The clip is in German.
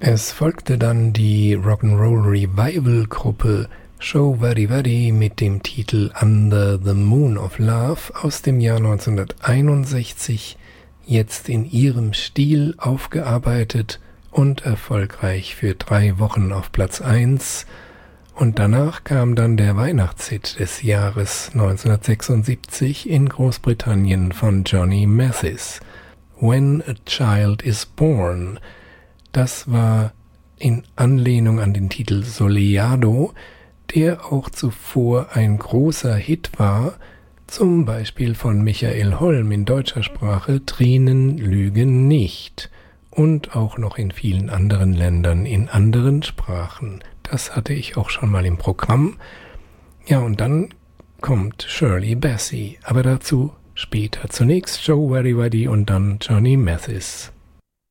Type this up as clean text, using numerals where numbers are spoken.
Es folgte dann die Rock'n'Roll Revival Gruppe Sho Vaddi Vaddi mit dem Titel Under the Moon of Love aus dem Jahr 1961, jetzt in ihrem Stil aufgearbeitet und erfolgreich für 3 Wochen auf Platz 1. Und danach kam dann der Weihnachtshit des Jahres 1976 in Großbritannien von Johnny Mathis, When a Child is Born. Das war in Anlehnung an den Titel Soleado, der auch zuvor ein großer Hit war, zum Beispiel von Michael Holm in deutscher Sprache Tränen lügen nicht und auch noch in vielen anderen Ländern in anderen Sprachen. Das hatte ich auch schon mal im Programm. Ja, und dann kommt Shirley Bassey, aber dazu später. Zunächst Sho Vaddi Vaddi und dann Johnny Mathis.